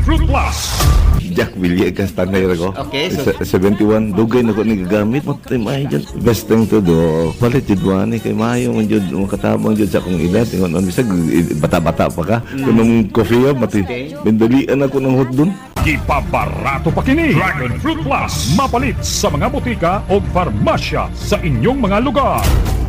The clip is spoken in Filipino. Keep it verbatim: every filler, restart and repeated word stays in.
Fruit Plus. Jack Villier ka tanay ra ko. Okay, so- Sa- seventy-one dugay na ko ni gagamit mo tay may jud. Best thing to do. Palit jud wani kay maayo man jud makatabang jud sa akong edad ingon on bisag bata-bata pa ka. Kunong coffee mati. Okay. Bindalian ako ng hot dun. Gipabarato pa kini. Dragon Fruit Plus. Mapalit sa mga botika o farmasya sa inyong mga lugar.